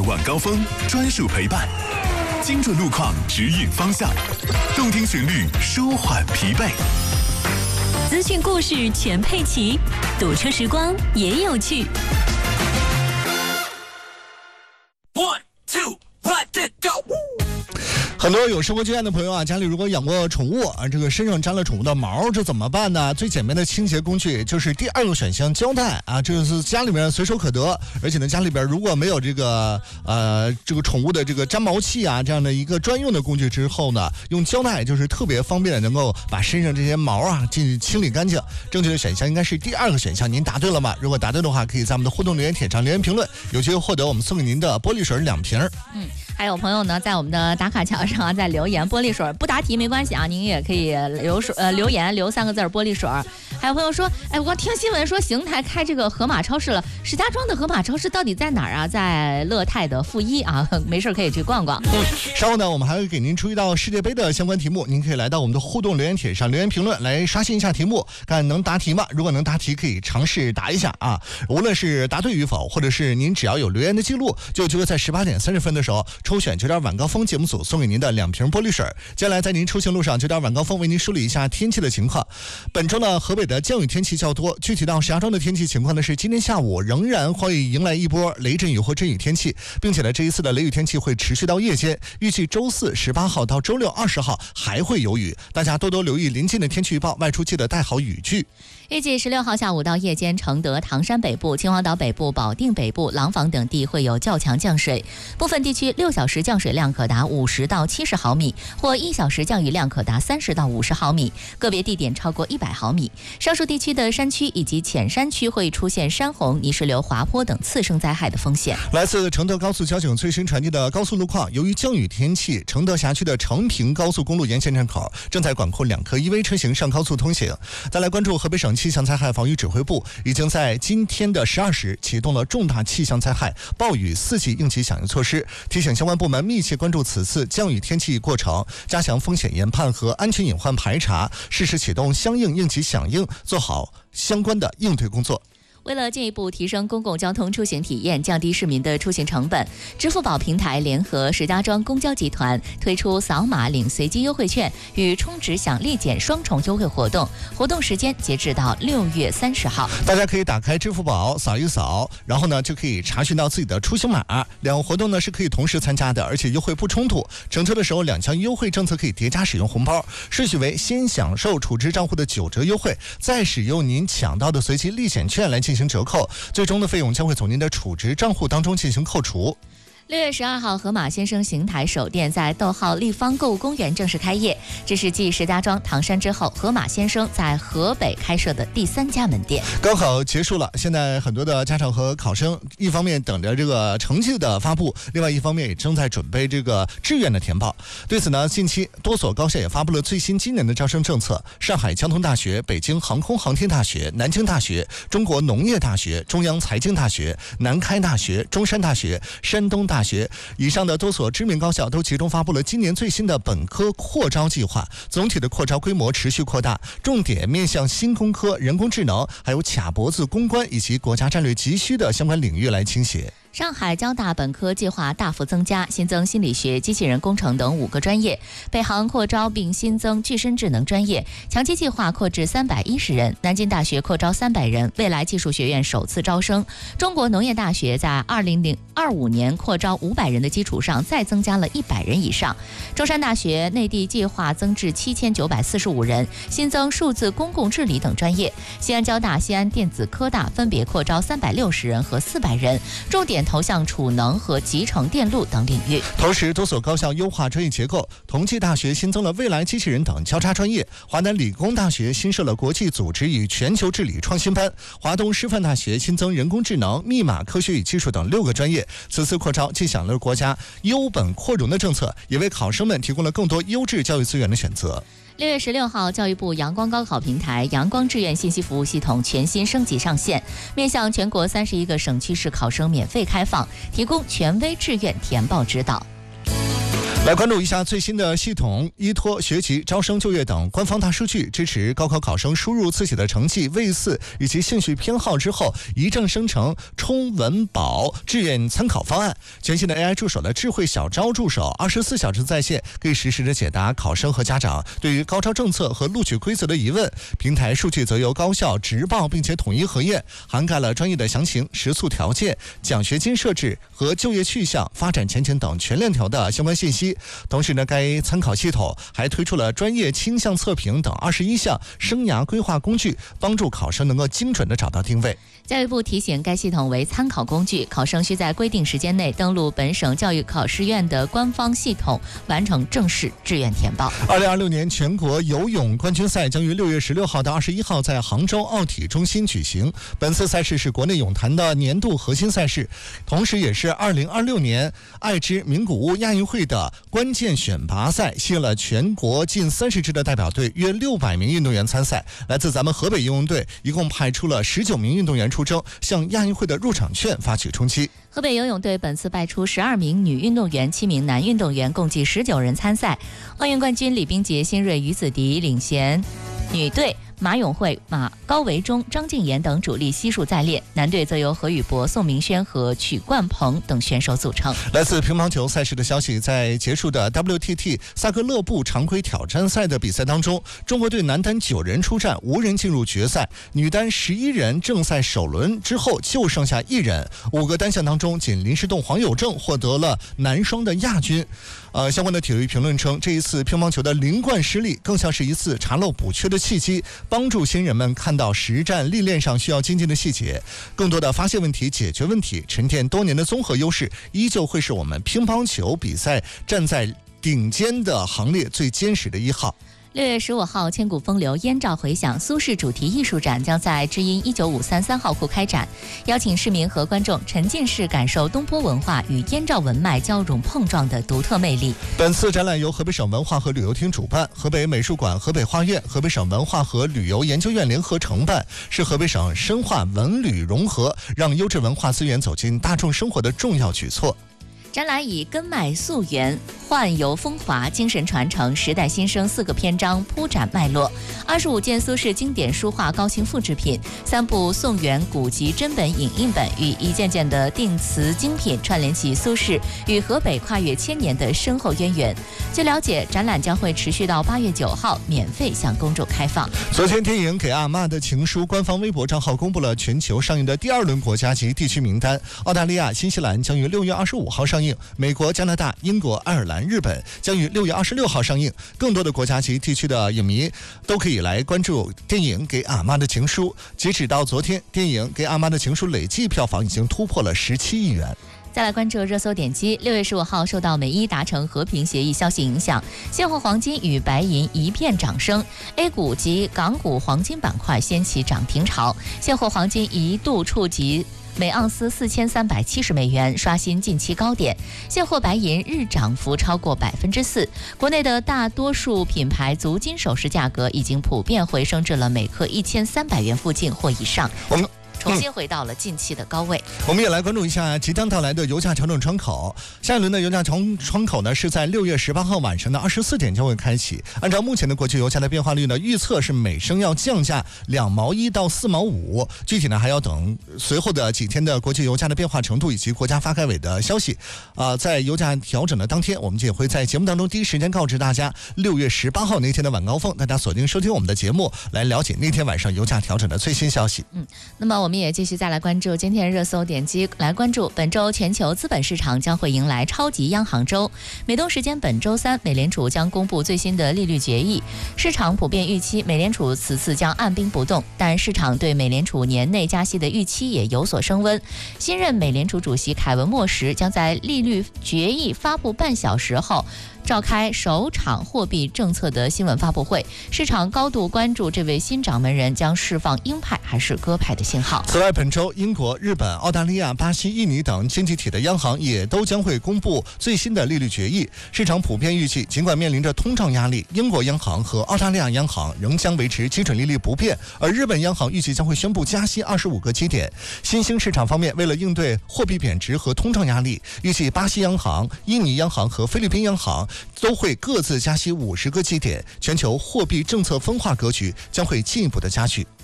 晚高峰专属陪伴，精准路况指引方向，动听旋律舒缓疲惫。 资讯故事全配齐，堵车时光也有趣。 One, two, let it go。 很多有生活经验的朋友啊，家里如果养过宠物啊，这个身上沾了宠物的毛，这怎么办呢？最简单的清洁工具就是第二个选项，胶带啊，这是家里面随手可得，而且呢，家里边如果没有这个宠物的这个粘毛器啊这样的一个专用的工具之后呢，用胶带就是特别方便的，能够把身上这些毛啊进行清理干净。正确的选项应该是第二个选项，您答对了吗？如果答对的话，可以在我们的互动留言帖上留言评论，有机会获得我们送给您的玻璃水2瓶。 还有朋友呢，在我们的打卡墙上在留言玻璃水，不答题没关系啊，您也可以留言留3个字玻璃水。还有朋友说，哎，我听新闻说邢台开这个盒马超市了，石家庄的盒马超市到底在哪儿啊？在乐泰的负1啊，没事可以去逛逛。 稍后呢，我们还会给您出一道世界杯的相关题目，您可以来到我们的互动留言帖上留言评论，来刷新一下题目，看能答题吗？如果能答题，可以尝试答一下啊。无论是答对与否，或者是您只要有留言的记录，就有机会在18点30分的时候抽选9点晚高峰节目组送给您的2瓶玻璃水。接下来在您出行路上，9点晚高峰为您梳理一下天气的情况。本周呢，河北的降雨天气较多，具体到石家庄的天气情况呢是今天下午仍然会迎来一波雷阵雨或阵雨天气，并且呢这一次的雷雨天气会持续到夜间，预计周418号到周620号还会有雨，大家多多留意临近的天气预报，外出记得带好雨具。 预计16号下午到夜间，承德、唐山北部、秦皇岛北部、保定北部、廊坊等地会有较强降水，部分地区6小时降水量可达50到70毫米，或1小时降雨量可达30到50毫米，个别地点超过100毫米。上述地区的山区以及浅山区会出现山洪、泥石流、滑坡等次生灾害的风险。 来自承德高速交警最新传递的高速路况，由于降雨天气，承德辖区的成平高速公路沿线站口正在管控2颗1V车型上高速通行。再来关注河北省气象灾害防御指挥部已经在今天的12时启动了重大气象灾害暴雨4级应急响应措施，提醒相关部门密切关注此次降雨天气过程，加强风险研判和安全隐患排查，适时启动相应应急响应，做好相关的应对工作。 为了进一步提升公共交通出行体验，降低市民的出行成本，支付宝平台联合石家庄公交集团推出扫码领随机优惠券与充值享立减双重优惠活动，活动时间截止到6月30号。 大家可以打开支付宝扫一扫，然后呢就可以查询到自己的出行码。两个活动呢是可以同时参加的，而且优惠不冲突。乘车的时候2项优惠政策可以叠加使用红包，顺序为先享受储值账户的9折优惠，再使用您抢到的随机立减券来进行折扣，最终的费用将会从您的储值账户当中进行扣除。 6月12号，盒马先生邢台首店在逗号立方购物公园正式开业，这是继石家庄、唐山之后，盒马先生在河北开设的第3家门店。 高考结束了，现在很多的家长和考生一方面等着这个成绩的发布，另外一方面也正在准备这个志愿的填报。对此呢，近期多所高校也发布了最新今年的招生政策。上海交通大学、北京航空航天大学、南京大学、中国农业大学、中央财经大学、南开大学、中山大学、山东大学以上的多所知名高校都集中发布了今年最新的本科扩招计划，总体的扩招规模持续扩大，重点面向新工科、人工智能，还有卡脖子攻关以及国家战略急需的相关领域来倾斜。 上海交大本科计划大幅增加，新增心理学、机器人工程等5个专业。北航扩招并新增具身智能专业，强基计划扩至310人。南京大学扩招300人，未来技术学院首次招生。中国农业大学在2025年扩招500人的基础上，再增加了100人以上。中山大学内地计划增至7945人，新增数字公共治理等专业。西安交大、西安电子科大分别扩招360人和400人，重点投向储能和集成电路等领域。 同时，多所高校优化专业结构，同济大学新增了未来机器人等交叉专业，华南理工大学新设了国际组织与全球治理创新班，华东师范大学新增人工智能、密码科学与技术等6个专业。此次扩招既响应了国家优本扩容的政策，也为考生们提供了更多优质教育资源的选择。 6月16号，教育部阳光高考平台阳光志愿信息服务系统全新升级上线，面向全国31个省区市考生免费开放，提供权威志愿填报指导。 来关注一下最新的系统依托学籍、招生、就业等官方大数据，支持高考考生输入自己的成绩、位次以及兴趣偏好之后，一键生成冲文保志愿参考方案。全新的 AI 助手的智慧小招助手，24小时在线，可以实时的解答考生和家长对于高招政策和录取规则的疑问。平台数据则由高校直报并且统一核验，涵盖了专业的详情、食宿条件、奖学金设置和就业去向、发展前景等全链条的相关信息。同时呢，该参考系统还推出了专业倾向测评等21项生涯规划工具，帮助考生能够精准的找到定位。 教育部提醒，该系统为参考工具，考生需在规定时间内登录本省教育考试院的官方系统，完成正式志愿填报。 2026年全国游泳冠军赛将于6月16号到21号在杭州奥体中心举行。本次赛事是国内泳坛的年度核心赛事，同时也是2026年爱知名古屋亚运会的关键选拔赛，吸引了全国近30支的代表队，约600名运动员参赛。来自咱们河北游泳队一共派出了19名运动员出征，向亚运会的入场券发起冲击。 河北游泳队本次派出12名女运动员、7名男运动员，共计19人参赛。奥运冠军李冰洁、辛芮、于子迪领衔女队，马永慧、高维忠、张静妍等主力悉数在列，男队则由何宇博、宋明轩和曲冠鹏等选手组成。 来自乒乓球赛事的消息，在结束的 WTT 萨格勒布常规挑战赛的比赛当中，中国队男单9人出战，无人进入决赛，女单11人正赛首轮之后就剩下1人。5个单项当中，仅林诗栋、黄有正获得了男双的亚军。相关的体育评论称，这一次乒乓球的零冠失利更像是一次查漏补缺的契机，帮助新人们看到实战历练上需要精进的细节，更多的发现问题、解决问题，沉淀多年的综合优势，依旧会是我们乒乓球比赛站在顶尖的行列最坚实的1号。 6月15号，千古风流，燕赵回响苏轼主题艺术展将在知音195333号库开展，邀请市民和观众沉浸式感受东坡文化与燕赵文脉交融碰撞的独特魅力。 本次展览由河北省文化和旅游厅主办，河北美术馆、河北画院、河北省文化和旅游研究院联合承办，是河北省深化文旅融合，让优质文化资源走进大众生活的重要举措。 展览以根脉溯源、幻游风华、精神传承、时代新生4个篇章铺展脉络，25件苏轼经典书画高清复制品，3部宋元古籍真本影印本与一件件的定瓷精品，串联起苏轼与河北跨越1000年的深厚渊源。据了解，展览将会持续到8月9号，免费向公众开放。 昨天，电影《给阿嬷的情书》官方微博账号公布了全球上映的第2轮国家级地区名单，澳大利亚、新西兰将于6月25号上映。美国、加拿大、英国、爱尔兰、日本将于6月26号上映。更多的国家级地区的影迷都可以来关注电影《给阿嬷的情书》。截止到昨天，电影《给阿嬷的情书》累计票房已经突破了17亿元。 再来关注热搜点击。6月15号，受到美伊达成和平协议消息影响，现货黄金与白银一片涨升 ，A 股及港股黄金板块掀起涨停潮，现货黄金一度触及每盎司4370美元，刷新近期高点。现货白银日涨幅超过4%。国内的大多数品牌足金首饰价格已经普遍回升至了每克1300元附近或以上。重新回到了近期的高位。 我们也来关注一下即将到来的油价调整窗口。下一轮的油价窗口呢，是在6月18号晚上的24点将会开启。按照目前的国际油价的变化率呢，预测是每升要降价2毛1到4毛5。具体呢还要等随后的几天的国际油价的变化程度以及国家发改委的消息。在油价调整的当天，我们也会在节目当中第一时间告知大家6月18号那天的晚高峰，大家锁定收听我们的节目，来了解那天晚上油价调整的最新消息。 那么我们也继续再来关注今天热搜点击，来关注本周全球资本市场将会迎来超级央行周。美东时间本周3，美联储将公布最新的利率决议，市场普遍预期美联储此次将按兵不动，但市场对美联储年内加息的预期也有所升温。新任美联储主席凯文莫什将在利率决议发布半小时后召开首场货币政策的新闻发布会，市场高度关注这位新掌门人将释放鹰派还是鸽派的信号。 此外，本周英国、日本、澳大利亚、巴西、印尼等经济体的央行也都将会公布最新的利率决议。市场普遍预计，尽管面临着通胀压力，英国央行和澳大利亚央行仍将维持基准利率不变，而日本央行预计将会宣布加息25个基点。新兴市场方面，为了应对货币贬值和通胀压力，预计巴西央行、印尼央行和菲律宾央行都会各自加息50个基点，全球货币政策分化格局将会进一步的加剧。